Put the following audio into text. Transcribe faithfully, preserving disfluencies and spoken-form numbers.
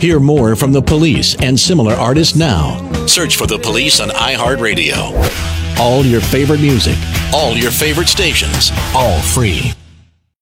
Hear more from The Police and similar artists now. Search for The Police on iHeartRadio. All your favorite music, all your favorite stations, all free.